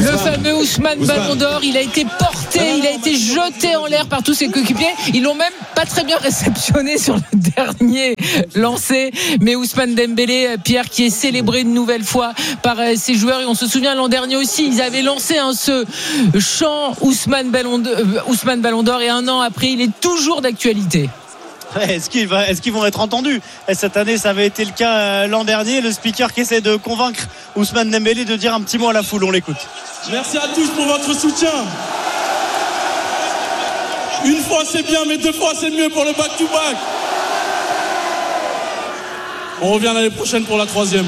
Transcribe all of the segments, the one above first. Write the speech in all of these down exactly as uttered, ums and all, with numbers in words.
Le fameux Ousmane Ballon d'Or, il a été porté, il a été jeté en l'air par tous ses coéquipiers. Ils l'ont même pas très bien réceptionné sur le dernier lancé. Mais Ousmane Dembélé, Pierre, qui est célébré une nouvelle fois par ses joueurs. Et on se souvient l'an dernier aussi, ils avaient lancé hein, ce chant Ousmane Ballon d'Or, euh, Ousmane Ballon d'Or. Et un an après, il est toujours d'actualité. Est-ce qu'ils, va, est-ce qu'ils vont être entendus? Cette année, ça avait été le cas euh, l'an dernier. Le speaker qui essaie de convaincre Ousmane Dembélé de dire un petit mot à la foule. On l'écoute. Merci à tous pour votre soutien. Une fois c'est bien, mais deux fois c'est mieux pour le back-to-back. On revient l'année prochaine pour la troisième.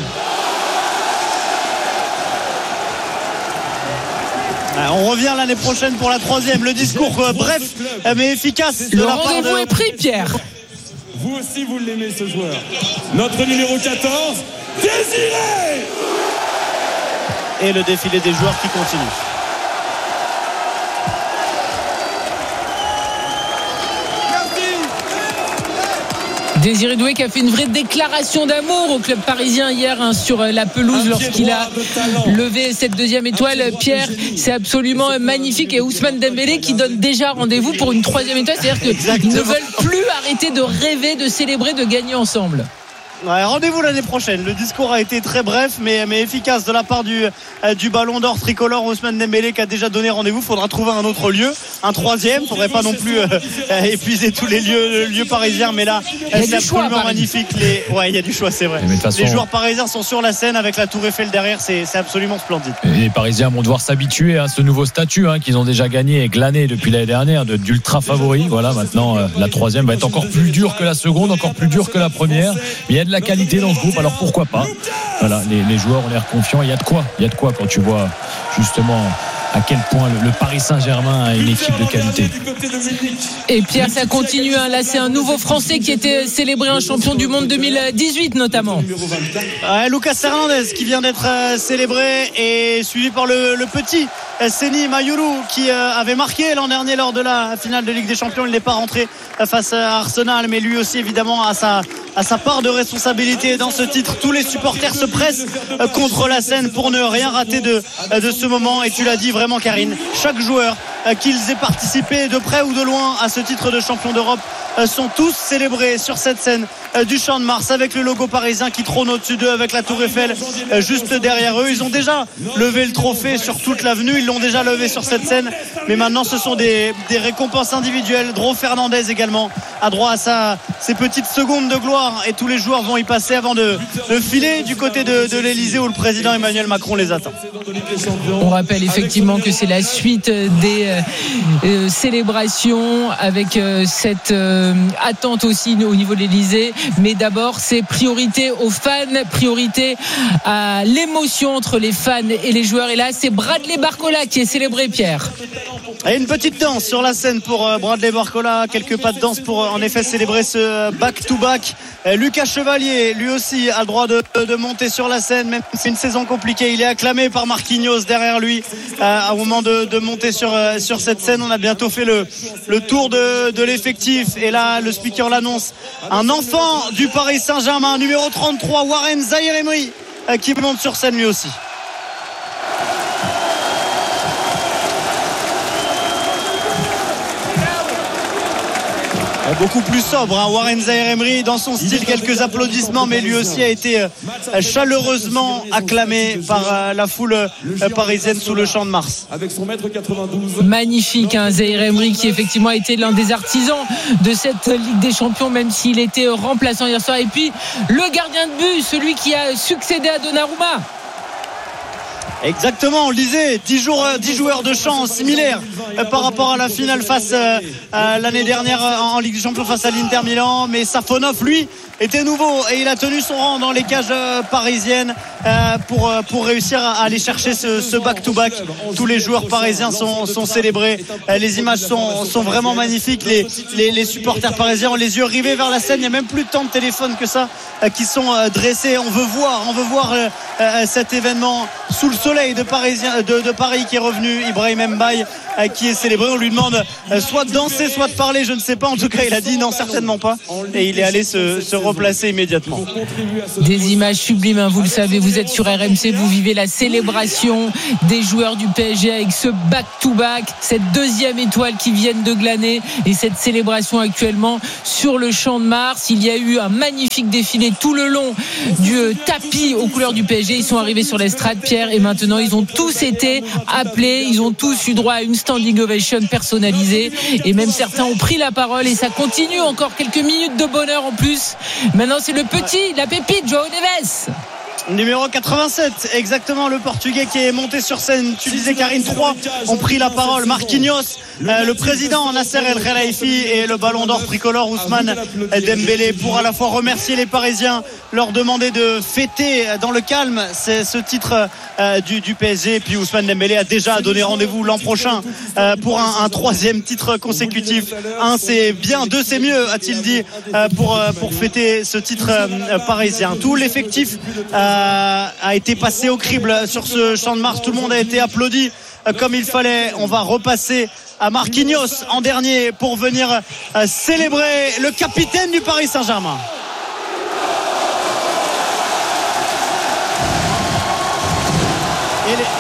On revient l'année prochaine pour la troisième. Le discours euh, bref mais efficace. Le rendez-vous est pris, Pierre. Vous aussi vous l'aimez ce joueur. Notre numéro quatorze, Désiré. Et le défilé des joueurs qui continue. Désiré Doué qui a fait une vraie déclaration d'amour au club parisien hier hein, sur la pelouse lorsqu'il a levé cette deuxième étoile. Pierre, c'est absolument magnifique. Et Ousmane Dembélé qui donne déjà rendez-vous pour une troisième étoile. C'est-à-dire qu'ils ne veulent plus arrêter de rêver, de célébrer, de gagner ensemble. Ouais, rendez-vous l'année prochaine. Le discours a été très bref mais, mais efficace de la part du, euh, du Ballon d'Or tricolore. Ousmane Dembélé qui a déjà donné rendez-vous. Faudra trouver un autre lieu, un troisième. Faudrait pas non plus euh, euh, épuiser tous les lieux, lieux parisiens. Mais là, c'est absolument magnifique. Les... Ouais, il y a du choix, c'est vrai. Façon... Les joueurs parisiens sont sur la scène avec la Tour Eiffel derrière. C'est, c'est absolument splendide. Et les Parisiens vont devoir s'habituer à ce nouveau statut hein, qu'ils ont déjà gagné et glané depuis l'année dernière de, d'ultra favori. Voilà, maintenant euh, la troisième va être encore plus dure que la seconde, encore plus dure que la première. Mais il y a de la qualité dans ce groupe, alors pourquoi pas. Voilà, les, les joueurs ont l'air confiants. Il y a de quoi, il y a de quoi quand tu vois justement à quel point le, le Paris Saint-Germain a une équipe de qualité. Et Pierre, ça continue hein. Là c'est un nouveau Français qui était célébré un champion du monde deux mille dix-huit notamment. Ouais, Lucas Hernandez qui vient d'être euh, célébré et suivi par le, le petit euh, Seny Mayulu qui euh, avait marqué l'an dernier lors de la finale de Ligue des Champions. Il n'est pas rentré euh, face à Arsenal, mais lui aussi évidemment a sa, a sa part de responsabilité dans ce titre. Tous les supporters se pressent euh, contre la scène pour ne rien rater de, euh, de ce moment. Et tu l'as dit vraiment, Karine, chaque joueur euh, qu'ils aient participé de près ou de loin à ce titre de champion d'Europe euh, sont tous célébrés sur cette scène euh, du Champ de Mars avec le logo parisien qui trône au-dessus d'eux, avec la Tour Eiffel euh, juste derrière eux. Ils ont déjà levé le trophée sur toute l'avenue, ils l'ont déjà levé sur cette scène, mais maintenant ce sont des, des récompenses individuelles. Dro Fernandez également a droit à sa, ses petites secondes de gloire et tous les joueurs vont y passer avant de, de filer du côté de, de l'Elysée où le président Emmanuel Macron les attend. On rappelle effectivement que c'est la suite des euh, euh, célébrations avec euh, cette euh, attente aussi au niveau de l'Elysée, mais d'abord c'est priorité aux fans, priorité à l'émotion entre les fans et les joueurs. Et là c'est Bradley Barcola qui est célébré, Pierre. Et une petite danse sur la scène pour Bradley Barcola, quelques pas de danse pour en effet célébrer ce back-to-back. Lucas Chevalier lui aussi a le droit de, de monter sur la scène, même si c'est une saison compliquée. Il est acclamé par Marquinhos derrière lui euh, au moment de, de monter sur, euh, sur cette scène. On a bientôt fait le, le tour de, de l'effectif et là le speaker l'annonce, un enfant du Paris Saint-Germain, numéro trente-trois, Warren Zaïre-Emery, euh, qui monte sur scène lui aussi. Beaucoup plus sobre, hein. Warren Zaïre-Emery dans son style, quelques applaudissements, mais lui aussi a été euh, chaleureusement acclamé par euh, la foule euh, parisienne sous le Champ de Mars. Avec son mètre quatre-vingt-douze. Magnifique, hein, Zaïre-Emery qui effectivement a été l'un des artisans de cette Ligue des Champions, même s'il était remplaçant hier soir. Et puis le gardien de but, celui qui a succédé à Donnarumma. Exactement, on le disait, dix joueurs de champ similaires par rapport à la finale face à l'année dernière en Ligue des Champions face à l'Inter Milan, mais Safonov lui était nouveau et il a tenu son rang dans les cages parisiennes pour, pour réussir à aller chercher ce, ce back-to-back. Tous les joueurs parisiens sont, sont célébrés, les images sont, sont vraiment magnifiques, les, les, les supporters parisiens ont les yeux rivés vers la scène, il n'y a même plus de temps de téléphone que ça qui sont dressés. On veut voir, on veut voir cet événement sous le soleil de, Parisien, de, de Paris qui est revenu. Ibrahim Mbaye qui est célébré. On lui demande soit de danser, soit de parler, je ne sais pas. En tout cas, il a dit non, certainement pas. Et il est allé se, se replacer immédiatement. Des images sublimes, hein, vous le savez, vous êtes sur R M C, vous vivez la célébration des joueurs du P S G avec ce back-to-back, cette deuxième étoile qui viennent de glaner et cette célébration actuellement sur le Champ de Mars. Il y a eu un magnifique défilé tout le long du tapis aux couleurs du P S G. Ils sont arrivés sur l'estrade, Pierre, et maintenant ils ont tous été appelés, ils ont tous eu droit à une standing ovation personnalisée et même certains ont pris la parole et ça continue encore quelques minutes de bonheur en plus. Maintenant c'est le petit, la pépite, João Neves. Numéro quatre-vingt-sept, exactement, le Portugais qui est monté sur scène. Tu disais Karine, trois ont pris la parole. Marquinhos, euh, le président Nasser El Khelaifi et le ballon d'or tricolore Ousmane Dembélé pour à la fois remercier les Parisiens, leur demander de fêter dans le calme c'est ce titre euh, du, du P S G. Et puis Ousmane Dembélé a déjà donné rendez-vous l'an prochain euh, pour un, un troisième titre consécutif. Un c'est bien, deux c'est mieux, a-t-il dit, euh, pour, euh, pour fêter ce titre euh, parisien. Tout l'effectif euh, a été passé au crible sur ce Champ de Mars. Tout le monde a été applaudi comme il fallait. On va repasser à Marquinhos en dernier pour venir célébrer le capitaine du Paris Saint-Germain. Et les...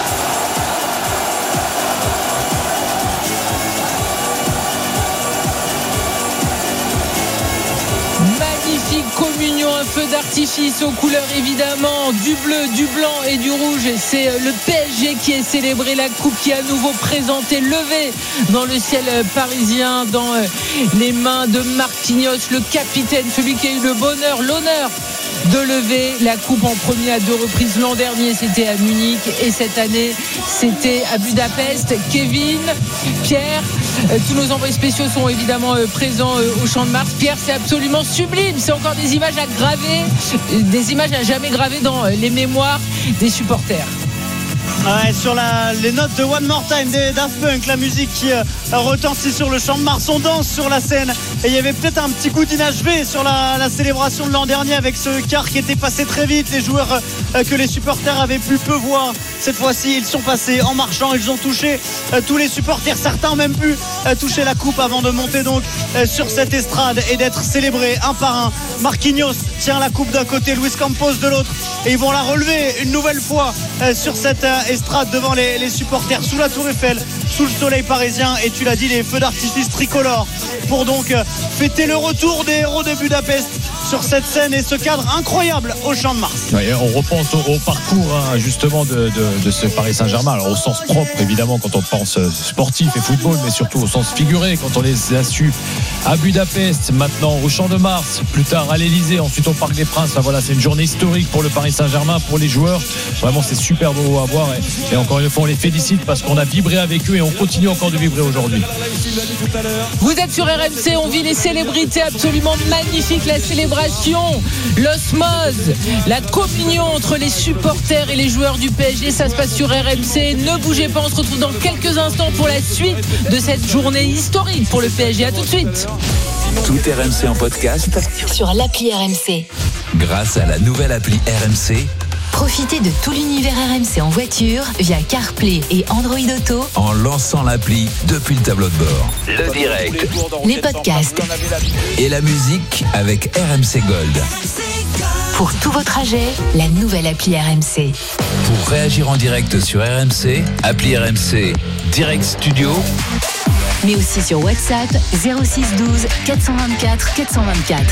communion, un feu d'artifice aux couleurs évidemment du bleu, du blanc et du rouge. C'est le P S G qui est célébré, la coupe qui est à nouveau présentée, levée dans le ciel parisien, dans les mains de Marquinhos, le capitaine, celui qui a eu le bonheur, l'honneur de lever la coupe en premier à deux reprises. L'an dernier c'était à Munich et cette année c'était à Budapest. Kevin, Pierre, tous nos envoyés spéciaux sont évidemment présents au Champ de Mars. Pierre, c'est absolument sublime, c'est encore des images à graver, des images à jamais graver dans les mémoires des supporters. Ouais, sur la, les notes de One More Time des Daft Punk, la musique qui euh, retentit sur le Champ de Mars. On danse sur la scène et il y avait peut-être un petit coup d'inachevé sur la, la célébration de l'an dernier avec ce quart qui était passé très vite. Les joueurs euh, que les supporters avaient pu peu voir, cette fois-ci ils sont passés en marchant, ils ont touché euh, tous les supporters, certains ont même pu euh, toucher la coupe avant de monter donc euh, sur cette estrade et d'être célébrés un par un. Marquinhos tient la coupe d'un côté, Luis Campos de l'autre, et ils vont la relever une nouvelle fois euh, sur cette euh, estrade devant les, les supporters sous la Tour Eiffel, sous le soleil parisien. Et tu l'as dit, les feux d'artifice tricolores pour donc euh, fêter le retour des héros de Budapest sur cette scène et ce cadre incroyable au Champ de Mars. Ouais, on repense au, au parcours hein, justement de, de, de ce Paris Saint-Germain, alors au sens propre évidemment quand on pense sportif et football, mais surtout au sens figuré quand on les a su à Budapest, maintenant au Champ de Mars, plus tard à l'Elysée, ensuite au Parc des Princes. Enfin, voilà, c'est une journée historique pour le Paris Saint-Germain, pour les joueurs. Vraiment c'est super beau à voir et, et encore une fois on les félicite parce qu'on a vibré avec eux et on continue encore de vibrer aujourd'hui. Vous êtes sur R M C, on vit les célébrités absolument magnifiques, la célébration, l'osmose, la communion entre les supporters et les joueurs du P S G. Ça se passe sur R M C. Ne bougez pas, on se retrouve dans quelques instants pour la suite de cette journée historique pour le P S G. À tout de suite. Tout R M C en podcast sur l'appli R M C. Grâce à la nouvelle appli R M C. Profitez de tout l'univers R M C en voiture via CarPlay et Android Auto en lançant l'appli depuis le tableau de bord. Le direct, les podcasts et la musique avec R M C Gold. Pour tous vos trajets, la nouvelle appli R M C. Pour réagir en direct sur R M C, appli R M C Direct Studio. Mais aussi sur WhatsApp zéro six douze quatre cent vingt-quatre quatre cent vingt-quatre.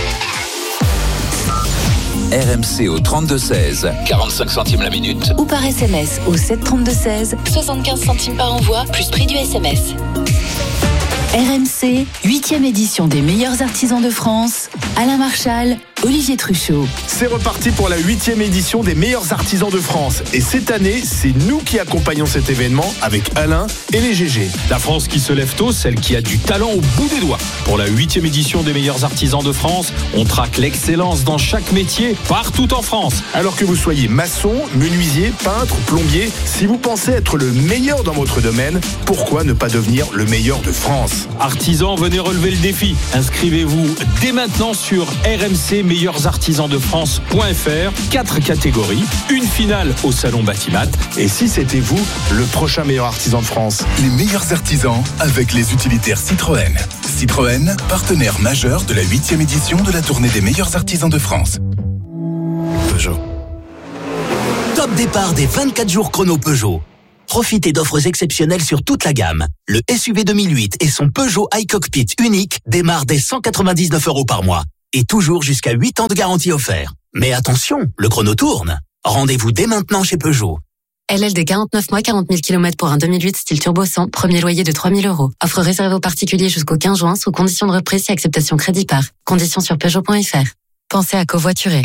R M C au trente-deux seize, quarante-cinq centimes la minute. Ou par S M S au sept trente-deux seize, soixante-quinze centimes par envoi, plus prix du S M S. R M C, huitième édition des meilleurs artisans de France. Alain Marchal, Olivier Truchot. C'est reparti pour la huitième édition des meilleurs artisans de France. Et cette année, c'est nous qui accompagnons cet événement avec Alain et les G G. La France qui se lève tôt, celle qui a du talent au bout des doigts. Pour la huitième édition des meilleurs artisans de France, on traque l'excellence dans chaque métier, partout en France. Alors que vous soyez maçon, menuisier, peintre, plombier, si vous pensez être le meilleur dans votre domaine, pourquoi ne pas devenir le meilleur de France ? Artisans, venez relever le défi. Inscrivez-vous dès maintenant sur R M C meilleurs artisans de France point f r. Quatre catégories, une finale au salon Batimat. Et si c'était vous, le prochain meilleur artisan de France? Les meilleurs artisans avec les utilitaires Citroën. Citroën, partenaire majeur de la huitième édition de la tournée des meilleurs artisans de France. Peugeot. Top départ des vingt-quatre jours chrono Peugeot. Profitez d'offres exceptionnelles sur toute la gamme. Le S U V deux mille huit et son Peugeot iCockpit unique démarrent dès cent quatre-vingt-dix-neuf euros par mois. Et toujours jusqu'à huit ans de garantie offerte. Mais attention, le chrono tourne. Rendez-vous dès maintenant chez Peugeot. L L D quarante-neuf mois, quarante mille kilomètres pour un deux mille huit style turbo cent, premier loyer de trois mille euros. Offre réservée aux particuliers jusqu'au quinze juin sous conditions de reprise et acceptation crédit par. Conditions sur Peugeot point f r. Pensez à covoiturer.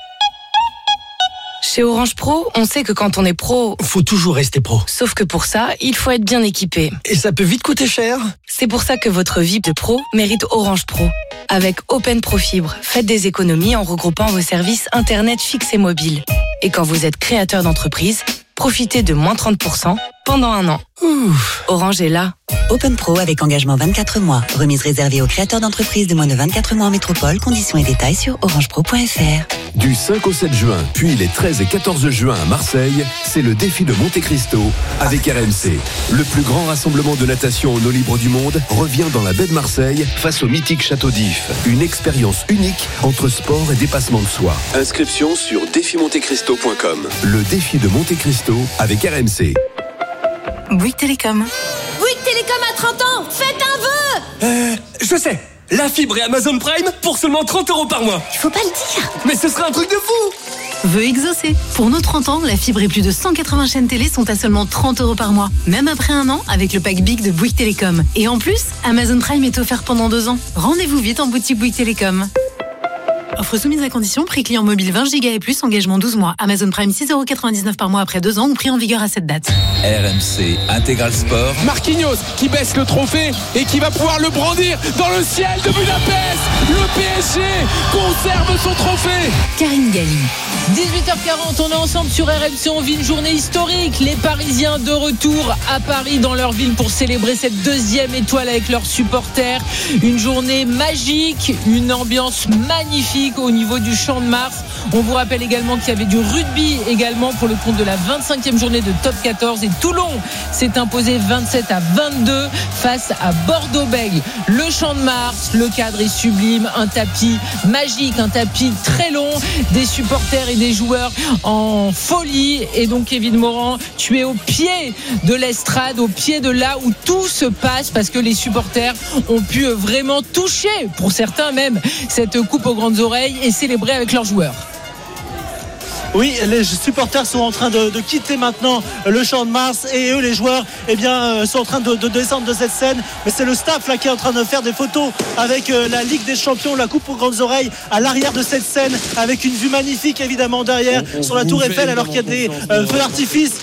Chez Orange Pro, on sait que quand on est pro, faut toujours rester pro. Sauf que pour ça, il faut être bien équipé. Et ça peut vite coûter cher. C'est pour ça que votre V I P de pro mérite Orange Pro. Avec Open Pro Fibre, faites des économies en regroupant vos services Internet fixe et mobile. Et quand vous êtes créateur d'entreprise, profitez de moins trente pour cent pendant un an. Ouf. Orange est là. Open Pro avec engagement vingt-quatre mois. Remise réservée aux créateurs d'entreprises de moins de vingt-quatre mois en métropole. Conditions et détails sur orange pro point f r. Du cinq au sept juin, puis les treize et quatorze juin à Marseille, c'est le défi de Monte Cristo avec R M C. Le plus grand rassemblement de natation en eau libre du monde revient dans la baie de Marseille face au mythique Château d'If. Une expérience unique entre sport et dépassement de soi. Inscription sur défi monte cristo point com. Le défi de Monte Cristo avec R M C. Bouygues Télécom. Bouygues Télécom à trente ans, faites un vœu. Euh, je sais. La fibre et Amazon Prime pour seulement trente euros par mois. Il faut pas le dire. Mais ce serait un truc de fou. Vœu exaucé. Pour nos trente ans, la fibre et plus de cent quatre-vingts chaînes télé sont à seulement trente euros par mois. Même après un an, avec le pack Big de Bouygues Télécom. Et en plus, Amazon Prime est offert pendant deux ans. Rendez-vous vite en boutique Bouygues Télécom. Offre soumise à condition, prix client mobile vingt giga et plus, engagement douze mois. Amazon Prime six euros quatre-vingt-dix-neuf par mois après deux ans ou prix en vigueur à cette date. R M C Intégral Sport. Marquinhos qui baisse le trophée et qui va pouvoir le brandir dans le ciel de Budapest. Le P S G conserve son trophée. Karine Galli. dix-huit heures quarante, on est ensemble sur R M C, on vit une journée historique. Les Parisiens de retour à Paris dans leur ville pour célébrer cette deuxième étoile avec leurs supporters. Une journée magique, une ambiance magnifique au niveau du Champ de Mars. On vous rappelle également qu'il y avait du rugby également pour le compte de la vingt-cinquième journée de Top quatorze et Toulon s'est imposé vingt-sept à vingt-deux face à Bordeaux-Bègles. Le Champ de Mars, le cadre est sublime, un tapis magique, un tapis très long, des supporters et des joueurs en folie. Et donc Kevin Morand, tu es au pied de l'estrade, au pied de là où tout se passe parce que les supporters ont pu vraiment toucher, pour certains même, cette coupe aux grandes oreilles et célébrer avec leurs joueurs. Oui, les supporters sont en train de, de quitter maintenant le Champ de Mars et eux, les joueurs, eh bien, sont en train de, de descendre de cette scène. Mais c'est le staff là qui est en train de faire des photos avec la Ligue des Champions, la coupe aux grandes oreilles à l'arrière de cette scène, avec une vue magnifique évidemment derrière on, on, sur la Tour Eiffel, alors qu'il y a des euh, feux d'artifice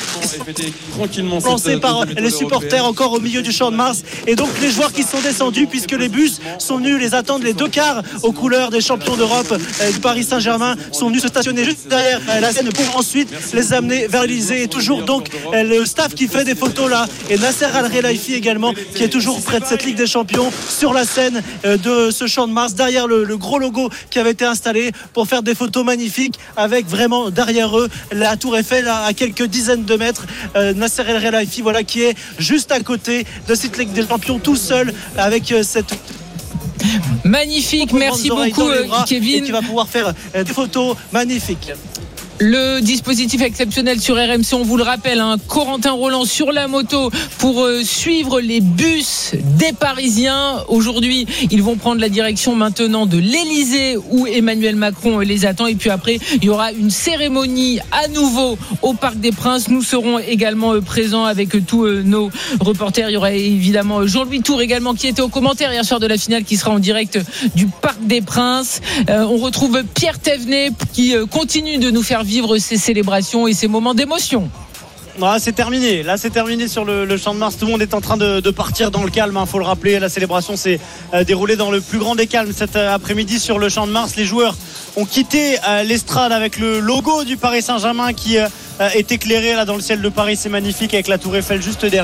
lancés par les supporters encore au milieu du Champ de Mars. Et donc les joueurs qui sont descendus, puisque les bus sont venus les attendre, les deux cars aux couleurs des champions d'Europe euh, du Paris Saint-Germain sont venus se stationner juste derrière euh, la scène pour ensuite les amener vers l'Elysée. Et toujours donc euh, le staff qui fait des photos là, et Nasser Al-Khelaifi également qui est toujours près de cette Ligue des Champions sur la scène euh, de ce Champ de Mars, derrière le, le gros logo qui avait été installé pour faire des photos magnifiques, avec vraiment derrière eux la Tour Eiffel à, à quelques dizaines de mètres. euh, Nasser El-Khelaifi, voilà, qui est juste à côté de cette Ligue des Champions, tout seul avec euh, cette magnifique. Merci beaucoup Kevin, et qui va pouvoir faire euh, des photos magnifiques. Le dispositif exceptionnel sur R M C, on vous le rappelle, hein, Corentin Roland sur la moto pour euh, suivre les bus des Parisiens. Aujourd'hui, ils vont prendre la direction maintenant de l'Elysée où Emmanuel Macron les attend. Et puis après, il y aura une cérémonie à nouveau au Parc des Princes. Nous serons également euh, présents avec euh, tous euh, nos reporters. Il y aura évidemment Jean-Louis Tour également qui était au commentaire hier soir de la finale, qui sera en direct du Parc des Princes. Euh, on retrouve Pierre Thévenet qui euh, continue de nous faire vivre ces célébrations et ces moments d'émotion. Ah, c'est terminé, là c'est terminé sur le, le Champ de Mars. Tout le monde est en train de, de partir dans le calme, hein, faut le rappeler. La célébration s'est euh, déroulée dans le plus grand des calmes cet euh, après-midi sur le Champ de Mars. Les joueurs ont quitté euh, l'estrade avec le logo du Paris Saint-Germain qui euh, est éclairé là dans le ciel de Paris. C'est magnifique, avec la Tour Eiffel juste derrière.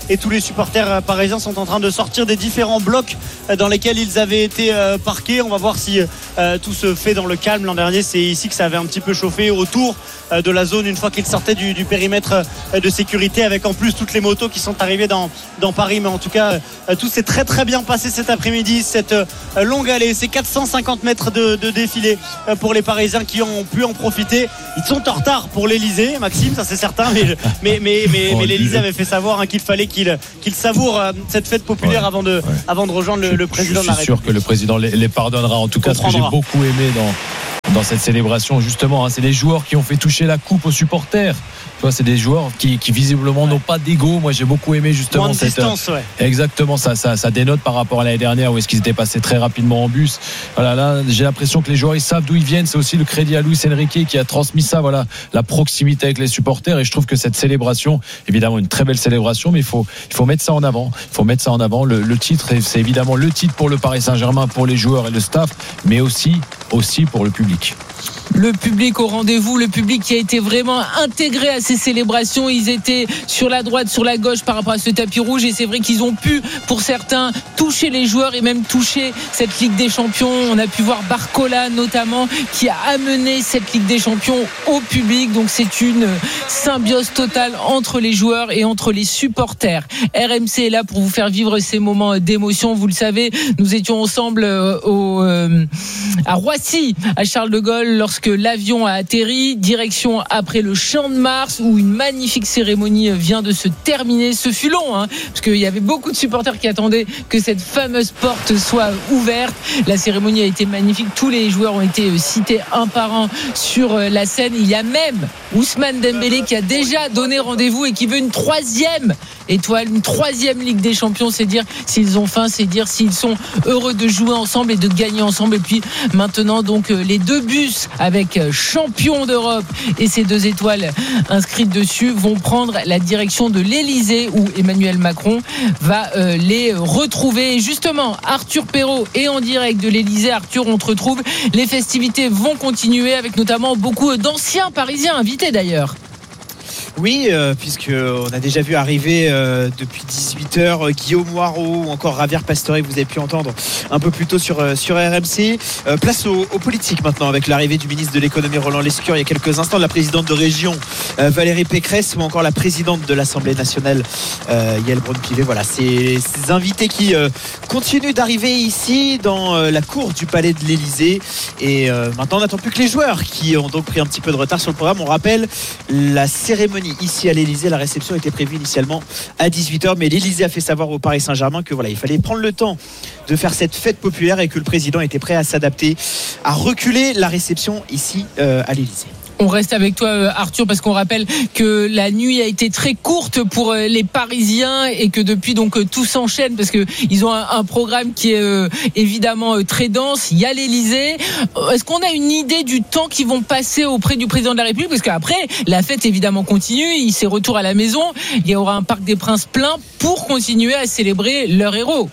et tous les supporters parisiens sont en train de sortir des différents blocs dans lesquels ils avaient été parqués. On va voir si euh, tout se fait dans le calme. L'an dernier, c'est ici que ça avait un petit peu chauffé autour euh, de la zone une fois qu'ils sortaient du, du périmètre euh, de sécurité, avec en plus toutes les motos qui sont arrivées dans, dans Paris. Mais en tout cas, euh, tout s'est très très bien passé cet après-midi, cette euh, longue allée, ces quatre cent cinquante mètres de, de défilé euh, pour les Parisiens qui ont pu en profiter. Ils sont en retard pour l'Elysée, Maxime, ça c'est certain, mais, je, mais, mais, mais, mais l'Elysée avait fait savoir hein, qu'il fallait qu'il, qu'il savoure euh, cette fête populaire ouais, avant, de, ouais. avant de rejoindre le, le président de la République. Je suis sûr que le président les, les pardonnera. En tout cas, ce que j'ai beaucoup aimé dans, dans cette célébration, justement, hein, c'est les joueurs qui ont fait toucher la coupe aux supporters. Tu vois, c'est des joueurs qui, qui visiblement ouais. n'ont pas d'ego. Moi, j'ai beaucoup aimé justement Moins de cette distance, ouais. Exactement, ça, ça, ça dénote par rapport à l'année dernière où est-ce qu'ils étaient passés très rapidement en bus. Voilà, là, j'ai l'impression que les joueurs ils savent d'où ils viennent. C'est aussi le crédit à Luis Enrique qui a transmis ça. Voilà, la proximité avec les supporters. Et je trouve que cette célébration, évidemment, une très belle célébration, mais il faut, il faut mettre ça en avant. Il faut mettre ça en avant. Le, le titre, c'est évidemment le titre pour le Paris Saint-Germain, pour les joueurs et le staff, mais aussi, aussi pour le public. Le public au rendez-vous, le public qui a été vraiment intégré à ces célébrations. Ils étaient sur la droite, sur la gauche par rapport à ce tapis rouge, et c'est vrai qu'ils ont pu, pour certains, toucher les joueurs et même toucher cette Ligue des Champions. On a pu voir Barcola notamment qui a amené cette Ligue des Champions au public. Donc c'est une symbiose totale entre les joueurs et entre les supporters. R M C est là pour vous faire vivre ces moments d'émotion. Vous le savez, nous étions ensemble au, euh, à Roissy, à Charles de Gaulle, lorsque l'avion a atterri, direction après le Champ de Mars où une magnifique cérémonie vient de se terminer. Ce fut long hein, parce qu'il y avait beaucoup de supporters qui attendaient que cette fameuse porte soit ouverte. La cérémonie a été magnifique, tous les joueurs ont été cités un par un sur la scène. Il y a même Ousmane Dembélé qui a déjà donné rendez-vous et qui veut une troisième étoile, une troisième Ligue des Champions. C'est dire s'ils ont faim, c'est dire s'ils sont heureux de jouer ensemble et de gagner ensemble. Et puis maintenant donc les deux bus avec champion d'Europe et ces deux étoiles inscrites dessus vont prendre la direction de l'Elysée où Emmanuel Macron va euh, les retrouver. Et justement, Arthur Perrault est en direct de l'Elysée. Arthur, on te retrouve. Les festivités vont continuer avec notamment beaucoup d'anciens Parisiens invités d'ailleurs. Oui, euh, puisqu'on a déjà vu arriver euh, depuis dix-huit heures euh, Guillaume Moirot ou encore Javier Pastore, que vous avez pu entendre un peu plus tôt sur, euh, sur R M C. Euh, place aux, aux politiques maintenant, avec l'arrivée du ministre de l'économie Roland Lescure il y a quelques instants, de la présidente de région euh, Valérie Pécresse ou encore la présidente de l'Assemblée nationale euh, Yael Braun-Pivet. Voilà, c'est ces invités qui euh, continuent d'arriver ici dans euh, la cour du palais de l'Elysée. Et euh, maintenant on n'attend plus que les joueurs qui ont donc pris un petit peu de retard sur le programme. On rappelle la cérémonie ici à l'Elysée, la réception était prévue initialement à dix-huit heures, mais l'Elysée a fait savoir au Paris Saint-Germain que voilà, il fallait prendre le temps de faire cette fête populaire et que le président était prêt à s'adapter, à reculer la réception ici euh, à l'Elysée. On reste avec toi Arthur parce qu'on rappelle que la nuit a été très courte pour les Parisiens et que depuis donc tout s'enchaîne parce que ils ont un, un programme qui est euh, évidemment euh, très dense. Il y a l'Elysée. Est-ce qu'on a une idée du temps qu'ils vont passer auprès du président de la République? Parce qu'après la fête évidemment continue, il s'est retour à la maison, il y aura un Parc des Princes plein pour continuer à célébrer leur héros.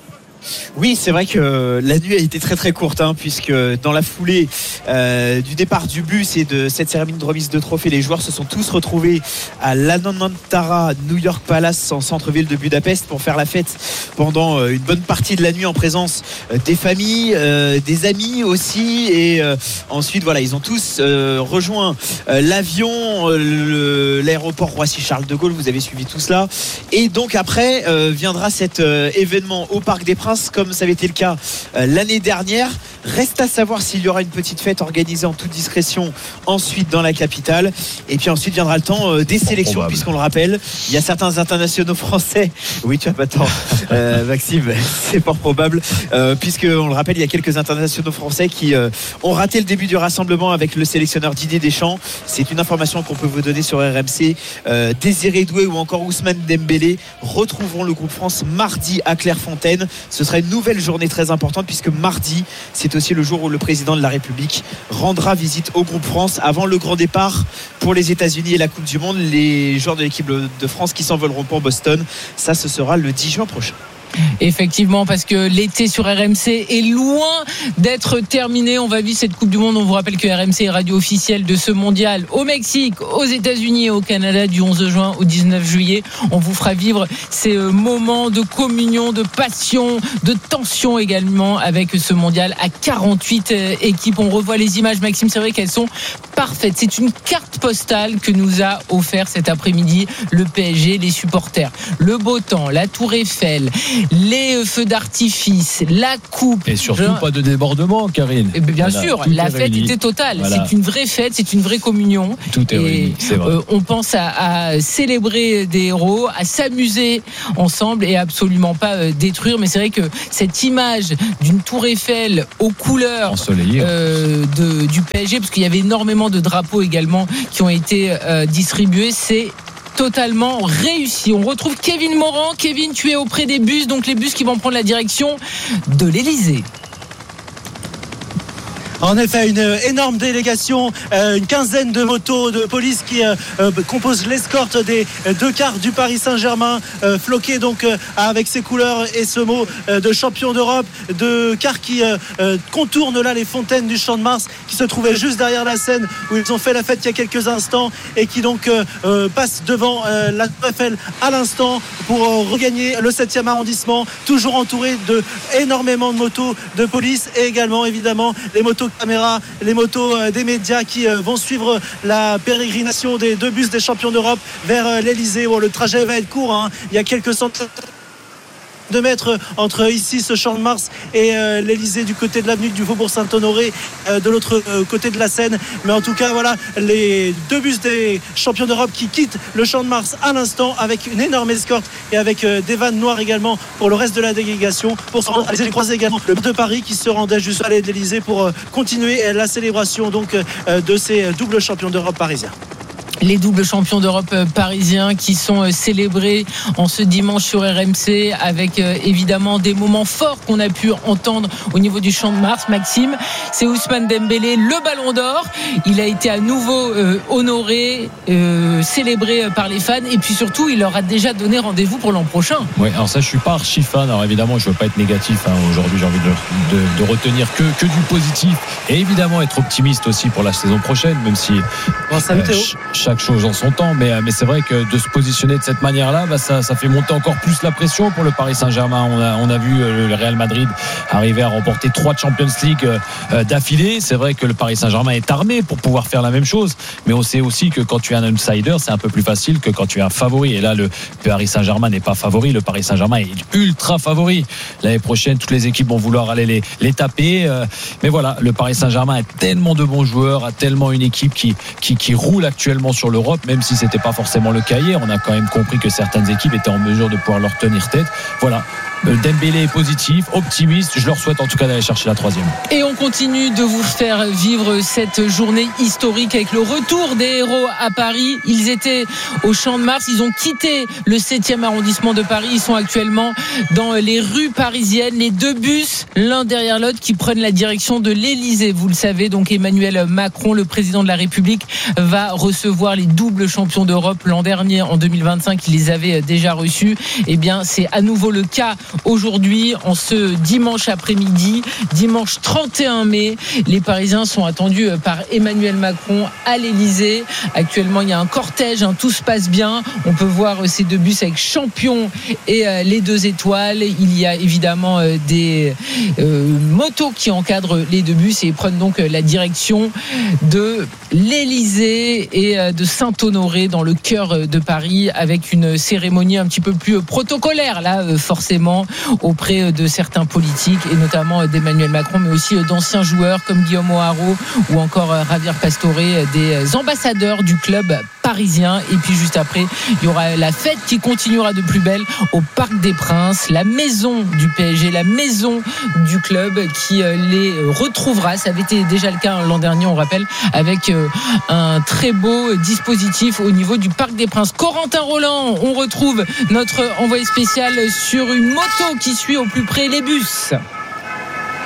Oui, c'est vrai que la nuit a été très très courte hein, puisque dans la foulée euh, du départ du bus et de cette cérémonie de remise de trophée, les joueurs se sont tous retrouvés à l'Anantara New York Palace en centre-ville de Budapest pour faire la fête pendant euh, une bonne partie de la nuit en présence euh, des familles, euh, des amis aussi et euh, ensuite voilà, ils ont tous euh, rejoint euh, l'avion, euh, le, l'aéroport Roissy-Charles de Gaulle, vous avez suivi tout cela et donc après euh, viendra cet euh, événement au Parc des Princes comme ça avait été le cas euh, l'année dernière. Reste à savoir s'il y aura une petite fête organisée en toute discrétion ensuite dans la capitale et puis ensuite viendra le temps euh, des sélections probable. Puisqu'on le rappelle, il y a certains internationaux français, oui tu as pas tort euh, Maxime, c'est fort probable euh, puisqu'on le rappelle, il y a quelques internationaux français qui euh, ont raté le début du rassemblement avec le sélectionneur Didier Deschamps. C'est une information qu'on peut vous donner sur R M C. euh, Désiré Doué ou encore Ousmane Dembélé retrouveront le groupe France mardi à Clairefontaine. Ce sera une nouvelle journée très importante puisque mardi c'est aussi le jour où le président de la République rendra visite au groupe France avant le grand départ pour les États-Unis et la Coupe du Monde. Les joueurs de l'équipe de France qui s'envoleront pour Boston, ça ce sera le dix juin prochain. Effectivement, parce que l'été sur R M C est loin d'être terminé. On va vivre cette Coupe du Monde. On vous rappelle que R M C est radio officielle de ce mondial au Mexique, aux États-Unis et au Canada du onze juin au dix-neuf juillet. On vous fera vivre ces moments de communion, de passion, de tension également avec ce mondial à quarante-huit équipes. On revoit les images, Maxime, c'est vrai qu'elles sont parfaites. C'est une carte postale que nous a offert cet après-midi le P S G, les supporters. Le beau temps, la Tour Eiffel, les feux d'artifice, la coupe. Et surtout Je... pas de débordement, Karine. Et bien voilà, sûr, la fête réuni. était totale. Voilà. C'est une vraie fête, c'est une vraie communion. Tout est et réuni, c'est vrai. Euh, on pense à, à célébrer des héros, à s'amuser ensemble et absolument pas euh, détruire. Mais c'est vrai que cette image d'une Tour Eiffel aux couleurs euh, de, du P S G, parce qu'il y avait énormément de drapeaux également qui ont été euh, distribués, c'est totalement réussi. On retrouve Kevin Morand. Kevin, tu es auprès des bus, donc les bus qui vont prendre la direction de l'Elysée. En effet, une énorme délégation, euh, une quinzaine de motos de police qui euh, euh, composent l'escorte des deux quarts du Paris Saint-Germain, euh, floqués donc euh, avec ses couleurs et ce mot euh, de champion d'Europe, de quarts qui euh, euh, contournent là les fontaines du Champ de Mars, qui se trouvaient juste derrière la scène où ils ont fait la fête il y a quelques instants et qui donc euh, euh, passent devant euh, la Tour Eiffel à l'instant pour euh, regagner le septième arrondissement, toujours entouré de énormément de motos de police et également évidemment les motos caméras, les motos des médias qui vont suivre la pérégrination des deux bus des champions d'Europe vers l'Elysée. Bon, le trajet va être court, hein. Il y a quelques centaines de mètres entre ici ce Champ de Mars et euh, l'Elysée du côté de l'avenue du Faubourg Saint-Honoré euh, de l'autre euh, côté de la Seine. Mais en tout cas voilà les deux bus des champions d'Europe qui quittent le Champ de Mars à l'instant avec une énorme escorte et avec euh, des vannes noires également pour le reste de la délégation pour se rendre à l'Elysée. Croiser également le maire de Paris qui se rendait juste à l'Elysée pour euh, continuer la célébration donc euh, de ces doubles champions d'Europe parisiens. Les doubles champions d'Europe parisiens qui sont célébrés en ce dimanche sur R M C avec évidemment des moments forts qu'on a pu entendre au niveau du Champ de Mars. Maxime, c'est Ousmane Dembélé, le Ballon d'Or. Il a été à nouveau euh, honoré, euh, célébré par les fans et puis surtout il leur a déjà donné rendez-vous pour l'an prochain. Oui, alors ça je suis pas archi fan. Alors évidemment je veux pas être négatif. Hein. Aujourd'hui j'ai envie de, de, de retenir que, que du positif et évidemment être optimiste aussi pour la saison prochaine, même si bon, salut, euh, ch- chaque chose en son temps, mais, mais c'est vrai que de se positionner de cette manière-là, bah ça, ça fait monter encore plus la pression pour le Paris Saint-Germain. On a, on a vu le Real Madrid arriver à remporter trois Champions League euh, d'affilée. C'est vrai que le Paris Saint-Germain est armé pour pouvoir faire la même chose, mais on sait aussi que quand tu es un outsider, c'est un peu plus facile que quand tu es un favori. Et là, le Paris Saint-Germain n'est pas favori. Le Paris Saint-Germain est ultra favori. L'année prochaine, toutes les équipes vont vouloir aller les, les taper. Euh, mais voilà, le Paris Saint-Germain a tellement de bons joueurs, a tellement une équipe qui, qui, qui roule actuellement sur l'Europe. Même si c'était pas forcément le cas hier, on a quand même compris que certaines équipes étaient en mesure de pouvoir leur tenir tête. Voilà. Dembélé est positif, optimiste. Je leur souhaite en tout cas d'aller chercher la troisième. Et on continue de vous faire vivre cette journée historique avec le retour des héros à Paris. Ils étaient au Champ de Mars. Ils ont quitté le septième arrondissement de Paris. Ils sont actuellement dans les rues parisiennes. Les deux bus, l'un derrière l'autre, qui prennent la direction de l'Elysée. Vous le savez, donc Emmanuel Macron, le président de la République, va recevoir les doubles champions d'Europe. L'an dernier, en deux mille vingt-cinq, il les avait déjà reçus. Eh bien, c'est à nouveau le cas aujourd'hui, en ce dimanche après-midi, dimanche trente et un mai. Les Parisiens sont attendus par Emmanuel Macron à l'Elysée. Actuellement, il y a un cortège, hein, tout se passe bien. On peut voir ces deux bus avec champion et euh, les deux étoiles. Il y a évidemment euh, des euh, motos qui encadrent les deux bus et ils prennent donc euh, la direction de l'Elysée et euh, de Saint-Honoré dans le cœur de Paris avec une cérémonie un petit peu plus protocolaire là euh, forcément auprès de certains politiques et notamment d'Emmanuel Macron, mais aussi d'anciens joueurs comme Guillaume O'Haraud ou encore Javier Pastore, des ambassadeurs du club parisien. Et puis juste après, il y aura la fête qui continuera de plus belle au Parc des Princes, la maison du P S G, la maison du club qui les retrouvera. Ça avait été déjà le cas l'an dernier, on rappelle, avec un très beau dispositif au niveau du Parc des Princes. Corentin Roland, on retrouve notre envoyé spécial sur une moto qui suit au plus près les bus.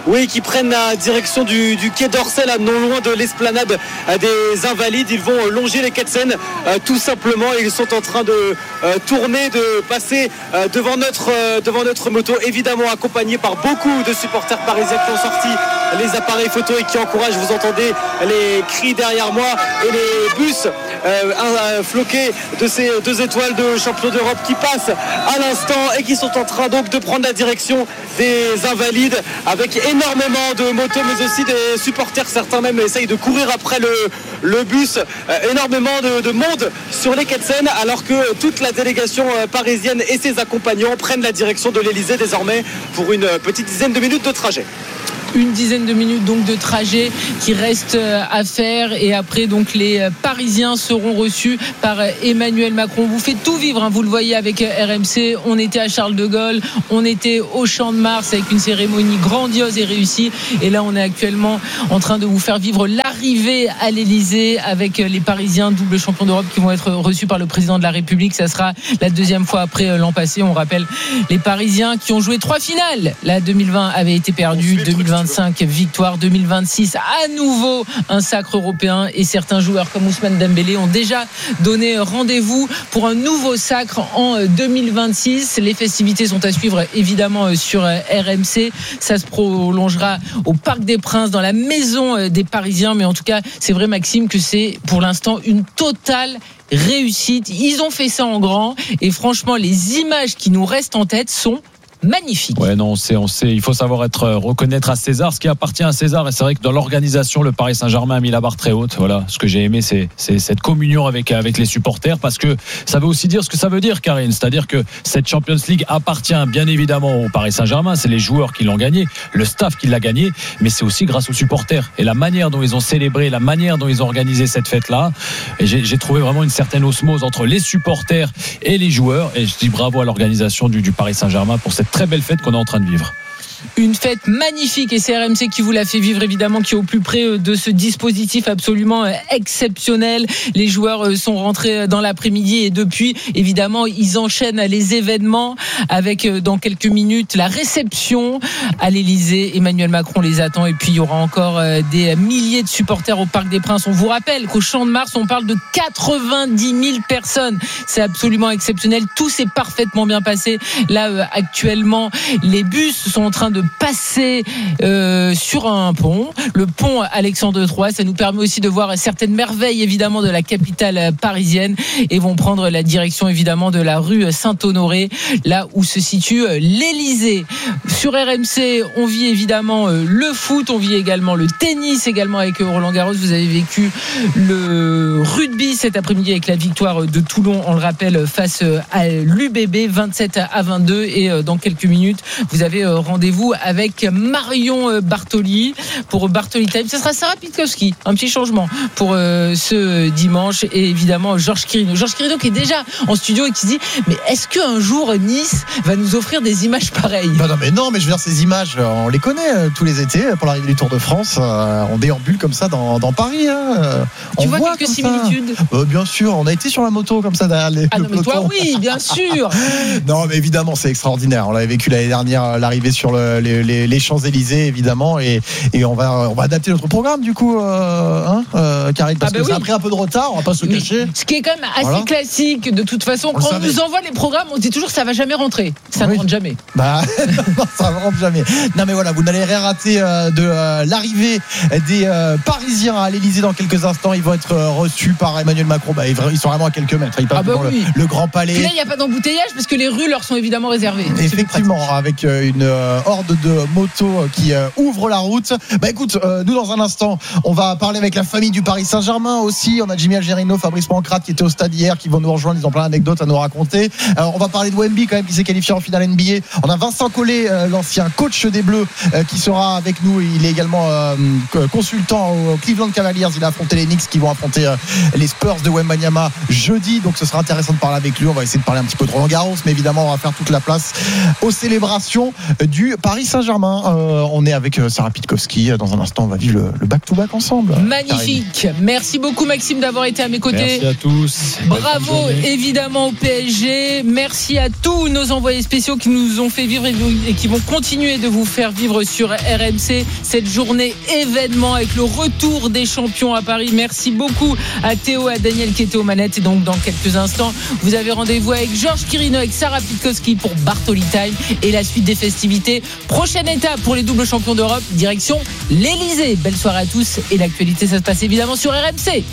oui, qui prennent la direction du, du quai d'Orsay, là, non loin de l'esplanade des Invalides. Ils vont longer les quais de Seine, euh, tout simplement. Ils sont en train de euh, tourner, de passer euh, devant notre euh, devant notre moto, évidemment accompagnés par beaucoup de supporters parisiens qui ont sorti les appareils photo et qui encouragent. Vous entendez les cris derrière moi et les bus euh, euh, floqués de ces deux étoiles de champion d'Europe qui passent à l'instant et qui sont en train donc de prendre la direction des Invalides avec énormément de motos mais aussi des supporters. Certains même essayent de courir après le, le bus. Euh, énormément de, de monde sur les quais de Seine alors que toute la délégation euh, parisienne et ses accompagnants prennent la direction de l'Elysée désormais pour une petite dizaine de minutes de trajet. Une dizaine de minutes donc de trajet qui reste à faire et après donc les Parisiens seront reçus par Emmanuel Macron. On vous fait tout vivre, hein, vous le voyez avec R M C. On était à Charles de Gaulle, on était au Champ de Mars avec une cérémonie grandiose et réussie. Et là on est actuellement en train de vous faire vivre l'arrivée à l'Elysée avec les Parisiens double champions d'Europe qui vont être reçus par le président de la République. Ça sera la deuxième fois après l'an passé. On rappelle les Parisiens qui ont joué trois finales. La deux mille vingt avait été perdue, deux mille vingt-cinq victoire, deux mille vingt-six à nouveau un sacre européen et certains joueurs comme Ousmane Dembélé ont déjà donné rendez-vous pour un nouveau sacre en deux mille vingt-six. Les festivités sont à suivre évidemment sur R M C. Ça se prolongera au Parc des Princes dans la maison des Parisiens, mais en tout cas c'est vrai Maxime que c'est pour l'instant une totale réussite. Ils ont fait ça en grand et franchement les images qui nous restent en tête sont magnifique. Ouais, non, on sait, on sait. Il faut savoir être reconnaître à César ce qui appartient à César. Et c'est vrai que dans l'organisation, le Paris Saint-Germain a mis la barre très haute. Voilà, ce que j'ai aimé, c'est, c'est cette communion avec avec les supporters, parce que ça veut aussi dire ce que ça veut dire, Karine. C'est-à-dire que cette Champions League appartient bien évidemment au Paris Saint-Germain. C'est les joueurs qui l'ont gagné, le staff qui l'a gagné, mais c'est aussi grâce aux supporters et la manière dont ils ont célébré, la manière dont ils ont organisé cette fête-là. Et j'ai, j'ai trouvé vraiment une certaine osmose entre les supporters et les joueurs. Et je dis bravo à l'organisation du, du Paris Saint-Germain pour cette très belle fête qu'on est en train de vivre. Une fête magnifique et c'est R M C qui vous l'a fait vivre évidemment, qui est au plus près de ce dispositif absolument exceptionnel. Les joueurs sont rentrés dans l'après-midi et depuis évidemment ils enchaînent les événements avec dans quelques minutes la réception à l'Elysée. Emmanuel Macron les attend et puis il y aura encore des milliers de supporters au Parc des Princes. On vous rappelle qu'au Champ de Mars on parle de quatre-vingt-dix mille personnes. C'est absolument exceptionnel. Tout s'est parfaitement bien passé. Là actuellement les bus sont en train de passer euh, sur un pont, le pont Alexandre trois. Ça nous permet aussi de voir certaines merveilles évidemment de la capitale parisienne et vont prendre la direction évidemment de la rue Saint-Honoré, là où se situe l'Elysée. Sur R M C, on vit évidemment le foot, on vit également le tennis, également avec Roland Garros. Vous avez vécu le rugby cet après-midi avec la victoire de Toulon, on le rappelle, face à l'U B B vingt-sept à vingt-deux. Et dans quelques minutes, vous avez rendez-vous avec Marion Bartoli pour Bartoli Time. Ce sera Sarah Pitkowski, un petit changement pour euh, ce dimanche, et évidemment Georges Quirino. Georges Quirino qui est déjà en studio et qui se dit mais est-ce qu'un jour Nice va nous offrir des images pareilles? Bah non mais non, mais je veux dire, ces images on les connaît euh, tous les étés pour l'arrivée du Tour de France, euh, on déambule comme ça dans, dans Paris, hein. euh, tu on vois voit quelques similitudes euh, bien sûr, on a été sur la moto comme ça derrière les, ah le non mais peloton. toi oui bien sûr. Non mais évidemment c'est extraordinaire, on l'avait vécu l'année dernière, l'arrivée sur le, les, les, les Champs-Élysées évidemment, et, et on, va, on va adapter notre programme du coup, euh, hein, euh, Karine, parce ah bah que oui. Ça a pris un peu de retard, on va pas se mais cacher. Ce qui est quand même assez voilà. classique de toute façon, on quand on nous envoie les programmes on dit toujours que ça va jamais rentrer, ça oui. ne rentre jamais. Bah non, ça ne rentre jamais. Non mais voilà, vous n'allez rien rater euh, de euh, l'arrivée des euh, Parisiens à l'Elysée dans quelques instants. Ils vont être euh, reçus par Emmanuel Macron. Bah, ils, ils sont vraiment à quelques mètres, ils passent ah bah devant oui. le, le Grand Palais. Puis là il n'y a pas d'embouteillage parce que les rues leur sont évidemment réservées. Effectivement, avec euh, une euh, horde de motos qui euh, ouvre la route. Bah écoute, euh, nous dans un instant on va parler avec la famille du Paris Saint-Germain aussi. On a Jimmy Algerino, Fabrice Pancrate qui était au stade hier, qui vont nous rejoindre, ils ont plein d'anecdotes à nous raconter. Alors, on va parler de Wemby quand même, qui s'est qualifié en finale N B A. On a Vincent Collet, euh, l'ancien coach des Bleus, euh, qui sera avec nous. Il est également euh, consultant au Cleveland Cavaliers. Il a affronté les Knicks qui vont affronter euh, les Spurs de Wembanyama jeudi, donc ce sera intéressant de parler avec lui. On va essayer de parler un petit peu de Roland Garros, mais évidemment on va faire toute la place aux célébrations du Paris Paris Saint-Germain. Euh, on est avec Sarah Pitkowski. Dans un instant, on va vivre le, le back-to-back ensemble. Magnifique. Merci beaucoup Maxime d'avoir été à mes côtés. Merci à tous. Bravo évidemment au P S G. Merci à tous nos envoyés spéciaux qui nous ont fait vivre et qui vont continuer de vous faire vivre sur R M C cette journée événement avec le retour des champions à Paris. Merci beaucoup à Théo, à Daniel qui était aux manettes. Et donc dans quelques instants, vous avez rendez-vous avec Georges Quirino, avec Sarah Pitkowski pour Bartoli Time et la suite des festivités. Prochaine étape pour les doubles champions d'Europe, direction l'Elysée. Belle soirée à tous et l'actualité, ça se passe évidemment sur R M C.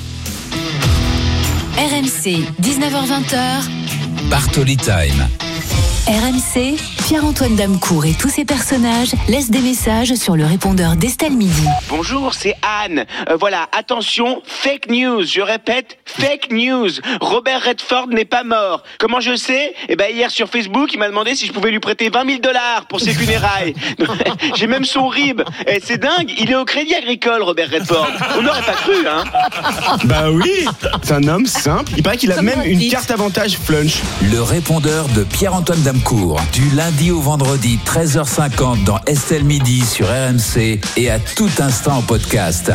R M C, dix-neuf heures vingt. Bartoli Time. R M C, Pierre-Antoine Damecourt et tous ses personnages laissent des messages sur le répondeur d'Estelle Midi. Bonjour, c'est Anne. Euh, voilà, attention, fake news. Je répète, fake news. Robert Redford n'est pas mort. Comment je sais ? Eh ben hier sur Facebook, il m'a demandé si je pouvais lui prêter vingt mille dollars pour ses funérailles. J'ai même son R I B. Et c'est dingue, il est au Crédit Agricole, Robert Redford. On n'aurait pas cru, hein ? Bah oui, c'est un homme simple. Il paraît qu'il a Comme même une carte avantage flunch. Le répondeur de Pierre-Antoine Damecourt, du lundi au vendredi treize heures cinquante dans Estelle Midi sur R M C et à tout instant en podcast.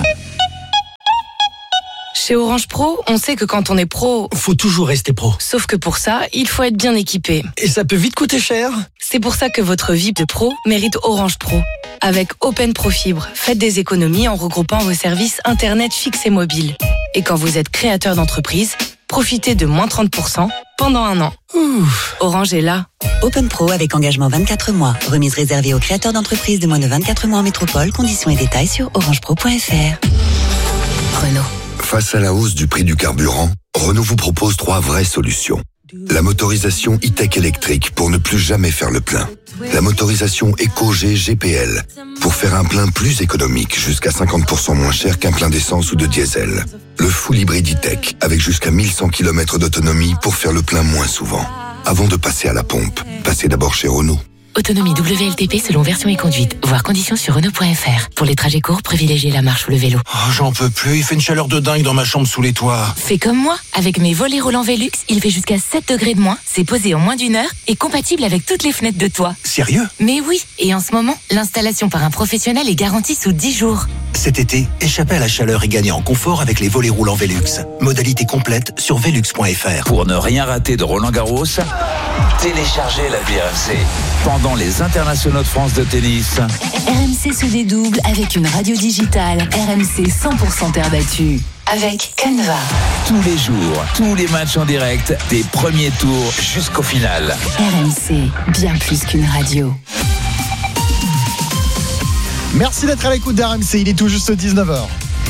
Chez Orange Pro, on sait que quand on est pro, faut toujours rester pro. Sauf que pour ça, il faut être bien équipé. Et ça peut vite coûter cher. C'est pour ça que votre vie de pro mérite Orange Pro. Avec Open Pro Fibre, faites des économies en regroupant vos services Internet fixe et mobile. Et quand vous êtes créateur d'entreprise, profitez de moins trente pour cent pendant un an. Ouf. Orange est là. Open Pro avec engagement vingt-quatre mois. Remise réservée aux créateurs d'entreprises de moins de vingt-quatre mois en métropole. Conditions et détails sur orange pro point f r. Renault. Face à la hausse du prix du carburant, Renault vous propose trois vraies solutions. La motorisation e-tech électrique pour ne plus jamais faire le plein. La motorisation EcoG G P L pour faire un plein plus économique, jusqu'à cinquante pour cent moins cher qu'un plein d'essence ou de diesel. Le full hybride e-tech avec jusqu'à mille cent kilomètres d'autonomie pour faire le plein moins souvent. Avant de passer à la pompe, passez d'abord chez Renault. Autonomie W L T P selon version et conduite. Voir conditions sur Renault point f r. Pour les trajets courts, privilégiez la marche ou le vélo. Oh, j'en peux plus, il fait une chaleur de dingue dans ma chambre sous les toits. Fais comme moi, avec mes volets roulants Velux, il fait jusqu'à sept degrés de moins, c'est posé en moins d'une heure et compatible avec toutes les fenêtres de toit. Sérieux ? Mais oui, et en ce moment, l'installation par un professionnel est garantie sous dix jours. Cet été, échappez à la chaleur et gagnez en confort avec les volets roulants Velux. Modalité complète sur velux point f r. Pour ne rien rater de Roland Garros, téléchargez l'appli R M C. Pendant les internationaux de France de tennis, R M C se dédouble avec une radio digitale. R M C cent pour cent terre battue. Avec Canva. Tous les jours, tous les matchs en direct, des premiers tours jusqu'au final. R M C, bien plus qu'une radio. Merci d'être à l'écoute d'R M C, il est tout juste dix-neuf heures.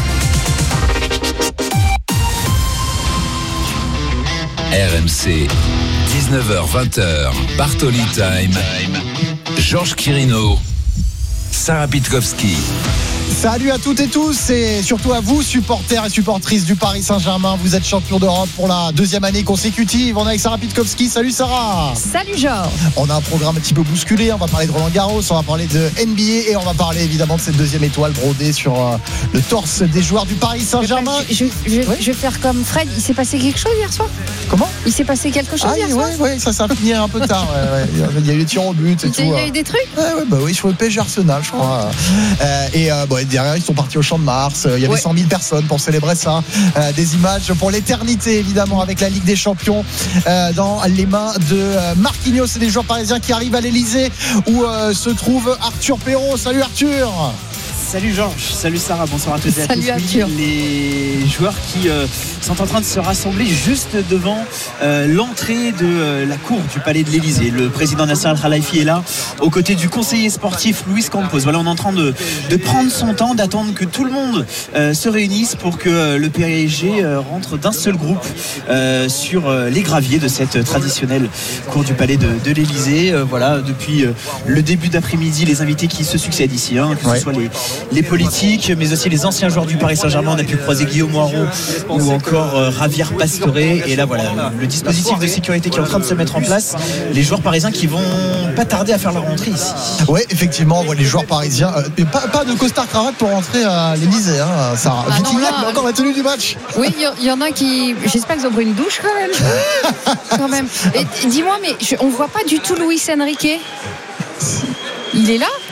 R M C, dix-neuf heures vingt, Bartoli Time. Georges Quirino, Sarah Pitkowski. Salut à toutes et tous et surtout à vous, supporters et supportrices du Paris Saint-Germain. Vous êtes champion d'Europe pour la deuxième année consécutive. On est avec Sarah Pitkowski. Salut Sarah. Salut Georges. On a un programme un petit peu bousculé. On va parler de Roland Garros, on va parler de N B A et on va parler évidemment de cette deuxième étoile brodée sur euh, le torse des joueurs du Paris Saint-Germain. Je, je, je, oui. je vais faire comme Fred. Il s'est passé quelque chose hier soir ? Comment ? Il s'est passé quelque chose ah, hier oui, soir ? Oui, ça, ça a fini un peu tard. Ouais, ouais. Il y a eu des tirs au but et il tout. Il y a eu des trucs ? Ouais, ouais, bah oui, sur le P S G Arsenal, je crois. Euh, et euh, bon, derrière, ils sont partis au Champ de Mars. Il y avait ouais. cent mille personnes pour célébrer ça. Euh, des images pour l'éternité, évidemment, avec la Ligue des Champions euh, dans les mains de euh, Marquinhos et des joueurs parisiens qui arrivent à l'Elysée où euh, se trouve Arthur Perrault. Salut Arthur. Salut Georges, salut Sarah, bonsoir à toutes et à tous. Salut Arthur. Les joueurs qui euh, sont en train de se rassembler juste devant euh, l'entrée de euh, la cour du palais de l'Elysée. Le président Nasser Al-Khelaifi est là, aux côtés du conseiller sportif Luis Campos. Voilà, on est en train de, de prendre son temps, d'attendre que tout le monde euh, se réunisse pour que euh, le P S G euh, rentre d'un seul groupe euh, sur euh, les graviers de cette traditionnelle cour du palais de, de l'Elysée. Euh, voilà, depuis euh, le début d'après-midi, les invités qui se succèdent ici, hein, que ouais. ce soit les les politiques, mais aussi les anciens joueurs du Paris Saint-Germain. On a pu croiser Guillaume Moirot ou encore euh, Javier Pastore. Et là, voilà, le dispositif de sécurité qui est en train de se mettre en place. Les joueurs parisiens qui vont pas tarder à faire leur rentrée ici. Oui, effectivement, les joueurs parisiens. Euh, pas, pas de costard cravate pour rentrer à l'Elysée, hein, Sarah. Ah Vitignac, mais encore la tenue du match. Oui, il y, y en a qui. J'espère qu'ils ont pris une douche quand même. quand même. Et dis-moi, mais je, on voit pas du tout Luis Enrique. Il est là ?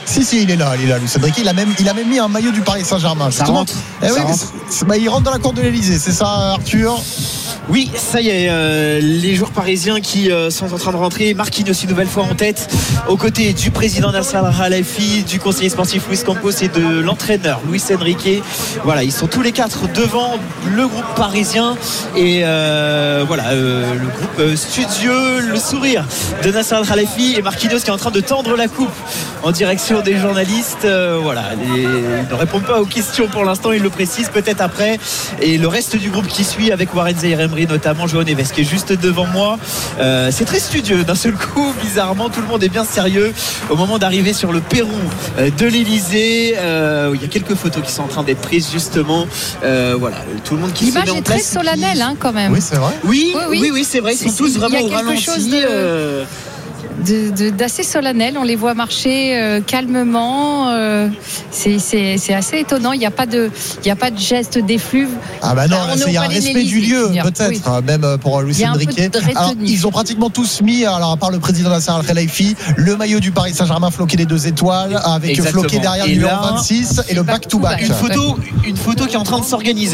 Si, si, il est là, il est là, Luis Enrique. Il a même, il a même mis un maillot du Paris Saint-Germain. Ça rentre. Eh ça oui, rentre. Bah, il rentre dans la cour de l'Elysée, c'est ça, Arthur? Oui, ça y est, euh, les joueurs parisiens qui euh, sont en train de rentrer. Marquinhos une nouvelle fois en tête, aux côtés du président Nasser Al-Khelaifi, du conseiller sportif Luis Campos et de l'entraîneur Luis Enrique. Voilà, ils sont tous les quatre devant le groupe parisien. Et euh, voilà, euh, le groupe euh, studieux, le sourire de Nasser Al-Khelaifi et Marquinhos qui est en train de tendre la coupe en direction des journalistes. Euh, voilà, les, ils ne répondent pas aux questions pour l'instant, ils le précisent, peut-être après. Et le reste du groupe qui suit avec Warren Zaïre-Emery, notamment João Neves qui est juste devant moi. Euh, c'est très studieux d'un seul coup, bizarrement tout le monde est bien sérieux au moment d'arriver sur le perron euh, de l'Elysée. Euh, il y a quelques photos qui sont en train d'être prises justement. Euh, voilà, tout le monde qui se met en place. L'image est très solennelle hein, quand même. Oui, c'est vrai. Oui, oui, oui, oui, oui c'est vrai. Ils sont c'est, tous vraiment il y a au quelque ralenti. chose de... Euh... De, de, d'assez solennel, on les voit marcher euh, calmement. Euh, c'est, c'est, c'est assez étonnant. Il n'y a pas de, il y a pas de geste d'effluve. Ah bah non, Enfin, il y a un respect du lieu, peut-être, oui. même pour Luis Enrique. Alors, ils ont pratiquement tous mis, alors à part le président Nasser Al-Khelaifi, le maillot du Paris Saint-Germain floqué des deux étoiles, avec Exactement. floqué derrière le numéro vingt-six et le back-to-back. Une photo, une photo qui est en train de s'organiser.